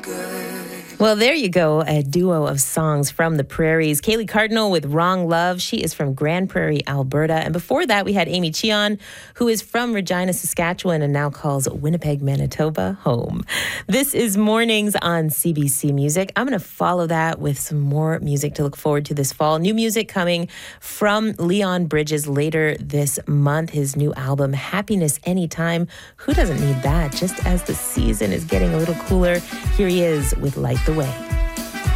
Well, there you go, a duo of songs from the Prairies. Kaylee Cardinal with Wrong Love. She is from Grand Prairie, Alberta. And before that, we had Amy Cheon, who is from Regina, Saskatchewan, and now calls Winnipeg, Manitoba home. This is Mornings on CBC Music. I'm going to follow that with some more music to look forward to this fall. New music coming from Leon Bridges later this month. His new album, Happiness Anytime. Who doesn't need that? Just as the season is getting a little cooler, here he is with Light the Way.